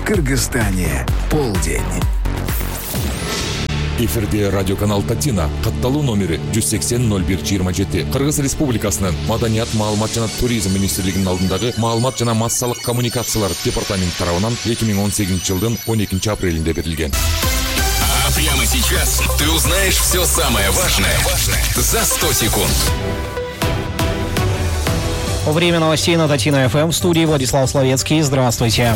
Кыргызстане полдень. Эфирде радиоканал Татина, катталуу номери 180-01-27. Кыргыз Республикасынын Маданият, маалымат жана туризм министрлигинин алдындагы маалымат жана массалык коммуникациялар департаменти тарабынан 2018 жылдын 12 апрелинде берилген. А прямо сейчас ты узнаешь все самое важное за 100 секунд. Время новостей на Татина ФМ. В студии Владислав Словецкий. Здравствуйте.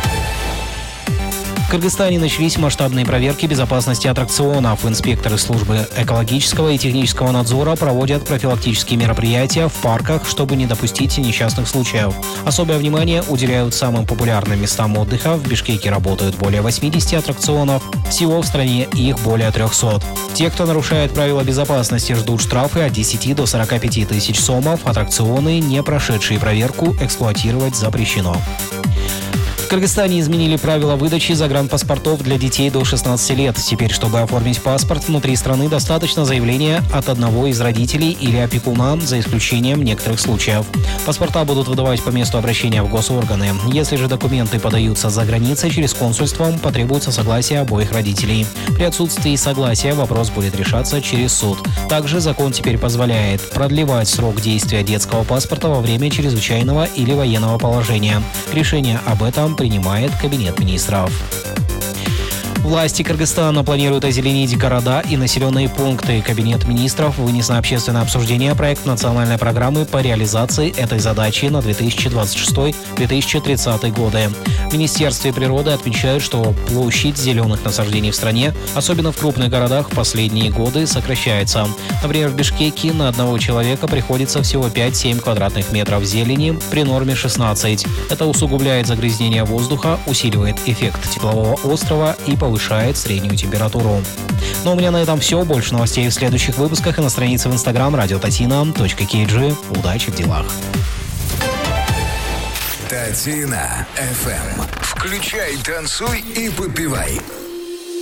В Кыргызстане начались масштабные проверки безопасности аттракционов. Инспекторы службы экологического и технического надзора проводят профилактические мероприятия в парках, чтобы не допустить несчастных случаев. Особое внимание уделяют самым популярным местам отдыха. В Бишкеке работают более 80 аттракционов. Всего в стране их более 300. Те, кто нарушает правила безопасности, ждут штрафы от 10 до 45 тысяч сомов. Аттракционы, не прошедшие проверку, эксплуатировать запрещено. В Кыргызстане изменили правила выдачи загранпаспортов для детей до 16 лет. Теперь, чтобы оформить паспорт внутри страны, достаточно заявления от одного из родителей или опекуна, за исключением некоторых случаев. Паспорта будут выдавать по месту обращения в госорганы. Если же документы подаются за границей через консульство, потребуется согласие обоих родителей. При отсутствии согласия вопрос будет решаться через суд. Также закон теперь позволяет продлевать срок действия детского паспорта во время чрезвычайного или военного положения. Решение об этом принимает Кабинет министров. Власти Кыргызстана планируют озеленить города и населенные пункты. Кабинет министров вынес на общественное обсуждение проект национальной программы по реализации этой задачи на 2026-2030 годы. В Министерстве природы отмечают, что площадь зеленых насаждений в стране, особенно в крупных городах, в последние годы сокращается. Например, в Бишкеке на одного человека приходится всего 5-7 квадратных метров зелени при норме 16. Это усугубляет загрязнение воздуха, усиливает эффект теплового острова и повышает среднюю температуру. Но у меня на этом все. Больше новостей в следующих выпусках и на странице в Instagram radiotatina.kg. Удачи в делах. Татина FM. Включай, танцуй и попивай.